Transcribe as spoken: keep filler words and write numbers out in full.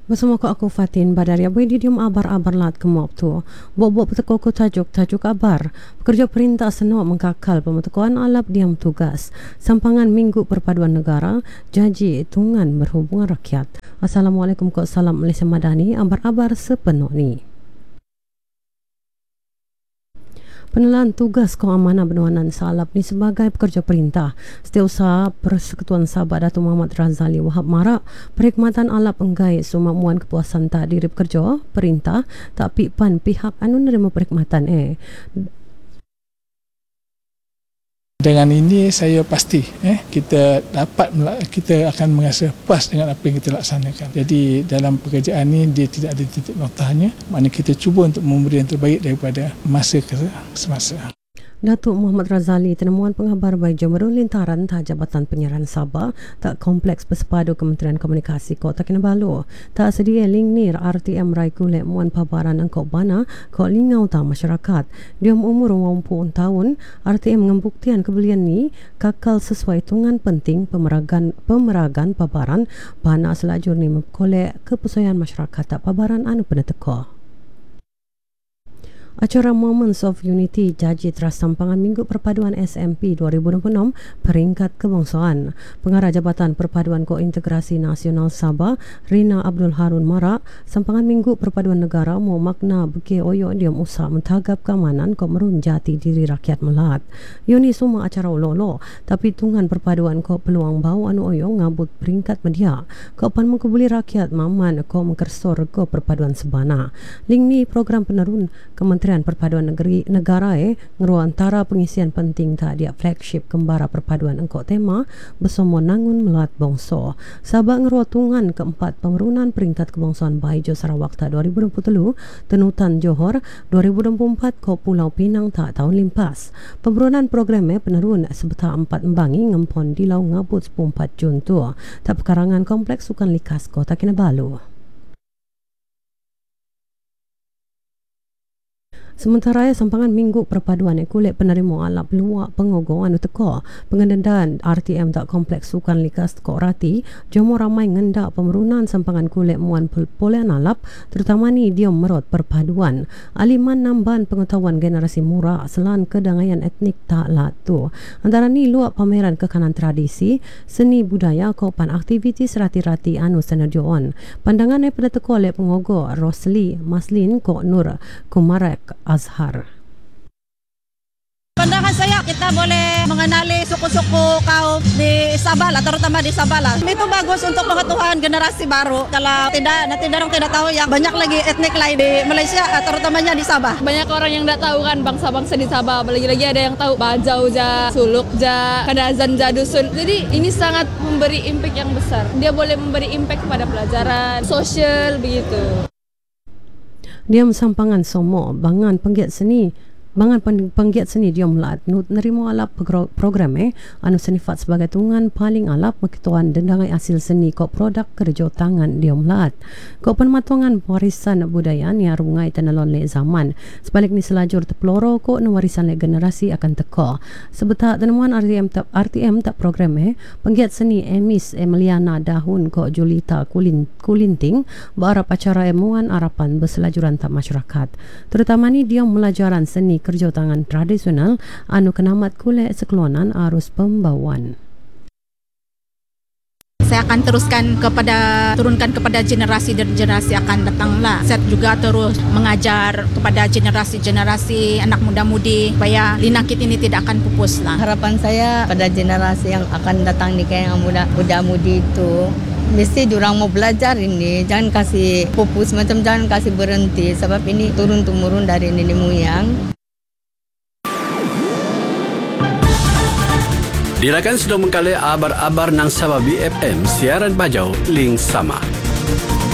Bersama ko aku Fatin Badaria Boy di dium abar-abar lat kemop tu. Bok-bok peteko ko tajuk tajuk abar. Pekerja perintah senok mengkakal pemetakuan alap diam tugas. Sampangan Minggu Perpaduan Negara Jaji Tungan Berhubungan Rakyat. Assalamualaikum ko salam Malaysia Madani abar-abar sepenuh ni. Penelan tugas keamanan bernuanan salap ni sebagai pekerja perintah. Setiausaha Persekutuan Sabah Datuk Muhammad Razali Wahab marak perkhidmatan alap enggait suma muan kepuasan tak diri pekerja perintah tak pipan pihak anu nerima perkhidmatan eh. Dengan ini saya pasti eh kita dapat kita akan merasa puas dengan apa yang kita laksanakan. Jadi dalam pekerjaan ini dia tidak ada titik notanya. Maknanya kita cuba untuk memberi yang terbaik daripada masa ke semasa. Datuk Muhammad Razali tenemuan penghabar bayi Jomero lintaran tak Jabatan Penyiaran Sabah tak kompleks bersepadu Kementerian Komunikasi Kota Kinabalu tak sedia link nir R T M Rai Kulek muan pabaran angkok bana kok lingau ta masyarakat. Diam umur dua puluh tahun R T M ngembuktian kebelian ni kakal sesuai hitungan penting pemeragan pemeragan pabaran bana selajur ni mengkolek kepesoyan masyarakat tak pabaran anu peneteko. Acara Moments of Unity Jaji Teras Sampangan Minggu Perpaduan S M P dua ribu dua puluh enam peringkat kebangsaan. Pengarah Jabatan Perpaduan Kointegrasi Nasional Sabah Rina Abdul Harun marak Sampangan Minggu Perpaduan Negara mau makna beke oyo diam usah mentagap keamanan ko merun jati diri rakyat melat. Yuni semua acara lolo tapi tungan perpaduan ko peluang bau anu oyo ngabut peringkat media. Ko pan mengkebuli rakyat maman ko mengkersor ko perpaduan sebana. Ling ni program penerun Kementerian Kementerian Perpaduan Negeri Negara eh ngeru antara pengisian penting tak dia flagship kembara perpaduan engkau tema bersama nangun melat bongso. Sabak ngeru tungan keempat pemerunan peringkat kebangsaan Bahijo Sarawak tak dua ribu dua puluh tiga tenutan Johor dua ribu dua puluh empat ko Pulau Pinang tak tahun limpas. Pemerunan program eh penerun sebeta empat embangi ngempon di Lau Ngabut sepuluh empat Jun tu tak pekarangan kompleks sukan likas Kota Kinabalu. Sementara sampangan Minggu Perpaduan yang kulit penerima alap luak pengogo anu teko pengendalian R T M tak kompleks sukan likas teko rati jomo ramai ngendak pemerunan sampangan kulit muan polean alap terutama ni dia merot perpaduan aliman namban pengetahuan generasi muda selan kedangaian etnik tak latu antara ni luak pameran kekanan tradisi seni budaya kopan aktiviti serati-rati anu senadioan pandangannya pada teko oleh pengogo Rosli Maslin Kok Nur Kumarek Azhar. Pandangan saya, kita boleh mengenali suku-suku kaum di Sabah lah, terutama di Sabah lah. Itu bagus untuk pengetahuan generasi baru. Kalau tidak, nanti orang tidak tahu yang banyak lagi etnik lain di Malaysia, terutamanya di Sabah. Banyak orang yang tidak tahu kan bangsa-bangsa di Sabah. Lagi-lagi ada yang tahu Bajau ja, Suluk ja, Kadazan ja, Dusun. Jadi ini sangat memberi impact yang besar. Dia boleh memberi impact kepada pelajaran, sosial, begitu. Diam sampangan somo bangan penggiat seni bangan penggiat seni dia melat nut nerimo alap program eh anu senifat sebagai tungan paling alap makituan dendangai hasil seni ko produk kerja tangan dia melat ko penmatongan warisan budaya ni arungai tenalon le zaman sebalik ni selajur tepeloro ko nu warisan le generasi akan teko sebeta tenemuan R T M tak R T M tak program eh penggiat seni Emis Emiliana Dahun ko Julita Kulin Kulinting berharap acara emuan harapan berselajuran tak masyarakat terutama ni dia melajaran seni kerja tangan tradisional anu kenamat kulek sekeluanan arus pembawaan. Saya akan teruskan kepada turunkan kepada generasi dan generasi akan datanglah. Saya juga terus mengajar kepada generasi-generasi anak muda-mudi supaya linakit ini tidak akan pupus lah. Harapan saya pada generasi yang akan datang ni kayak yang muda muda-mudi itu mesti diorang mau belajar ini, jangan kasih pupus macam jangan kasih berhenti sebab ini turun-temurun dari nenek moyang. Dirakan sudah mengkali abar-abar nang Sabah B F M siaran Bajau link sama.